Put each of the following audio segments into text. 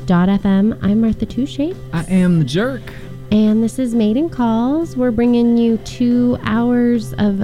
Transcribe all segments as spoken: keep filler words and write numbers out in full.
dot f m. I'm Martha Two Shapes. I am the Jerk. And this is Maiden Calls. We're bringing you two hours of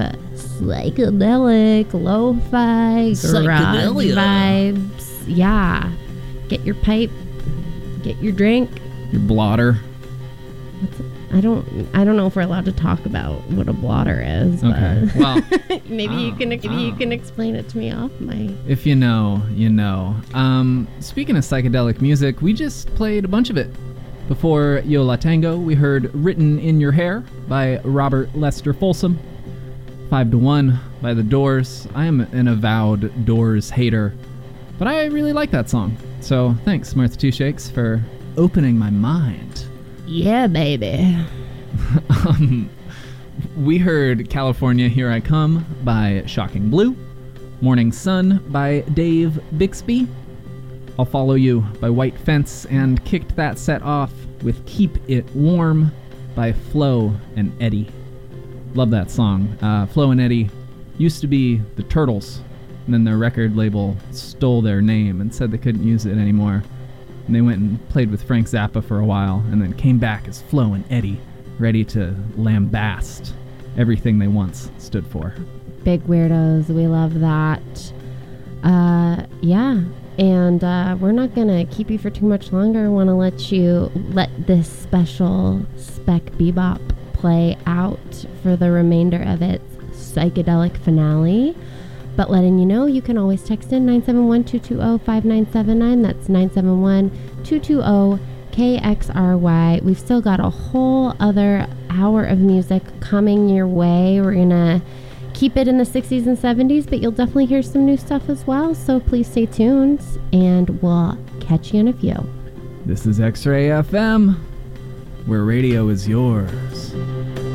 psychedelic, lo-fi, garage vibes. Yeah. Get your pipe. Get your drink. Your blotter. What's it? I don't. I don't know if we're allowed to talk about what a blotter is. Okay. But Well, maybe oh, you can. Maybe oh. you can explain it to me off my. If you know, you know. Um, speaking of psychedelic music, we just played a bunch of it. Before Yo La Tango, we heard Written in Your Hair by Robert Lester Folsom. Five to One by The Doors. I am an avowed Doors hater, but I really like that song. So thanks, Martha Two Shakes, for opening my mind. Yeah, baby. um, we heard California Here I Come by Shocking Blue, Morning Sun by Dave Bixby, I'll Follow You by White Fence, and kicked that set off with Keep It Warm by Flo and Eddie. Love that song. Uh, Flo and Eddie used to be the Turtles, and then their record label stole their name and said they couldn't use it anymore. And they went and played with Frank Zappa for a while, and then came back as Flo and Eddie, ready to lambast everything they once stood for. Big weirdos. We love that. Uh, yeah. And uh, we're not going to keep you for too much longer. I want to let you let this special Spec Bebop play out for the remainder of its psychedelic finale. But letting you know, you can always text in nine seven one, two two zero, five nine seven nine. That's nine seven one, two two zero, K X R Y. We've still got a whole other hour of music coming your way. We're going to keep it in the sixties and seventies, but you'll definitely hear some new stuff as well. So please stay tuned, and we'll catch you in a few. This is X-Ray F M, where radio is yours.